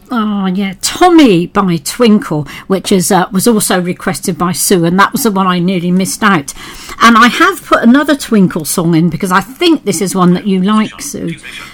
Oh yeah, Tommy by Twinkle, which is was also requested by Sue, and that was the one I nearly missed out. And I have put another Twinkle song in because I think this is one that you like, Sue.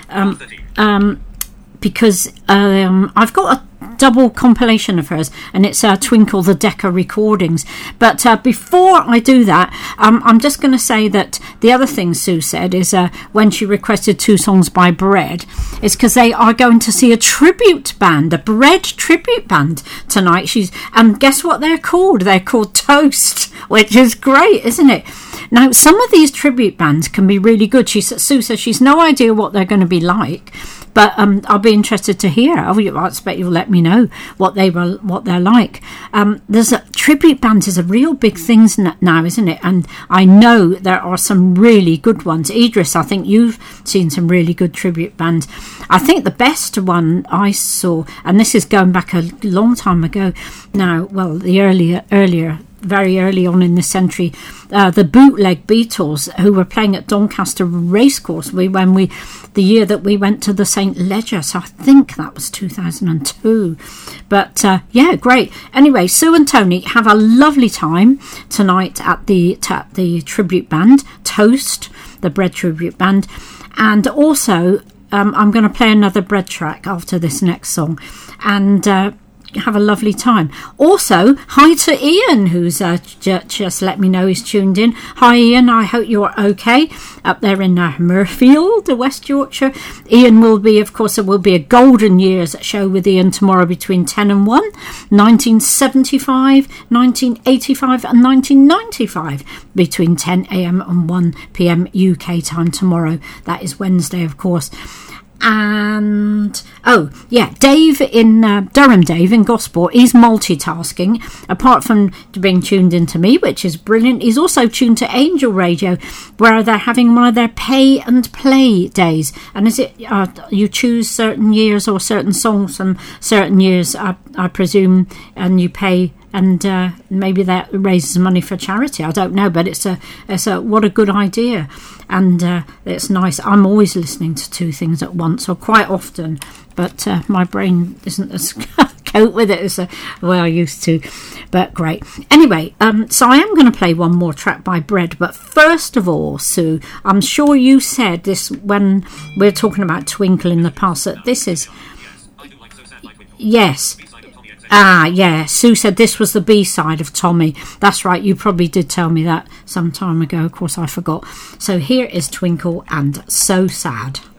Because I've got a double compilation of hers, and it's Twinkle the Decca recordings. But before I do that, I'm just going to say that the other thing Sue said is when she requested 2 songs by Bread, is because they are going to see a tribute band, a Bread tribute band tonight. And guess what they're called? They're called Toast, which is great, isn't it? Now, some of these tribute bands can be really good. Sue says she's no idea what they're going to be like, but I'll be interested to hear. I expect you'll let me know what they're like. There's a tribute band is a real big thing now, isn't it? And I know there are some really good ones. Idris, I think you've seen some really good tribute bands. I think the best one I saw, and this is going back a long time ago now, well, the earlier very early on in the century, the Bootleg Beatles, who were playing at Doncaster Racecourse the year that we went to the St. Leger, so I think that was 2002. But yeah, great. Anyway, Sue and Tony, have a lovely time tonight at the tribute band Toast, the Bread tribute band. And also I'm going to play another Bread track after this next song, and have a lovely time. Also, hi to Ian, who's just let me know he's tuned in. Hi Ian, I hope you're okay up there in Murfield, West Yorkshire. Ian will be, of course, there will be a Golden Years show with Ian tomorrow between 10 and 1, 1975, 1985 and 1995, between 10 a.m. and 1 p.m. UK time tomorrow. That is Wednesday, of course. And Dave in Durham, Dave in Gosport, he's multitasking apart from being tuned into me, which is brilliant. He's also tuned to Angel Radio, where they're having one of their pay and play days. And is it you choose certain years or certain songs from certain years, I presume, and you pay, and maybe that raises money for charity. I don't know, but it's a what a good idea. And it's nice. I'm always listening to 2 things at once, or quite often, but my brain isn't as cope with it as way I used to. But great. Anyway, so I am going to play one more track by Bread. But first of all, Sue, I'm sure you said this when we're talking about Twinkle in the past, that this is... Yes. Yeah, Sue said this was the B-side of Tommy. That's right, you probably did tell me that some time ago. Of course, I forgot. So here is Twinkle and So Sad.